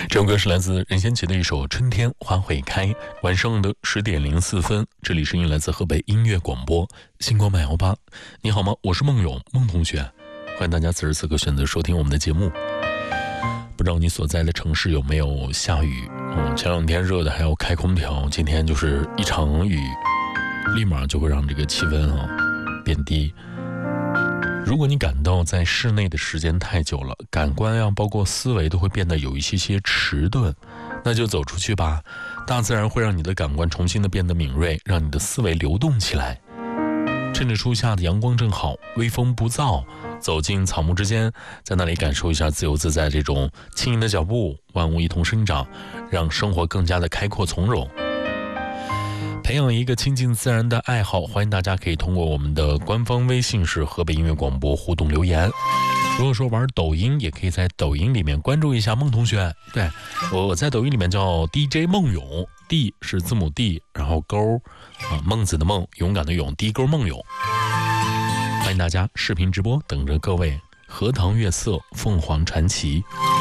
这首歌是来自任贤齐的一首《春天花会开》。晚上的10点04分，这里声音来自河北音乐广播星光818。你好吗？我是孟勇，孟同学，欢迎大家此时此刻选择收听我们的节目。不知道你所在的城市有没有下雨？前2天热的还要开空调，今天就是一场雨，立马就会让这个气温变低。如果你感到在室内的时间太久了，感官包括思维都会变得有一些迟钝，那就走出去吧。大自然会让你的感官重新的变得敏锐，让你的思维流动起来。趁着初夏的阳光正好，微风不燥，走进草木之间，在那里感受一下自由自在这种轻盈的脚步，万物一同生长，让生活更加的开阔从容。培养一个亲近自然的爱好，欢迎大家可以通过我们的官方微信是河北音乐广播互动留言。如果说玩抖音，也可以在抖音里面关注一下孟同学。对，我在抖音里面叫 DJ 孟勇， D 是字母 D， 然后勾孟子的孟，勇敢的勇， D 勾孟勇。欢迎大家视频直播等着各位。荷塘月色，凤凰传奇。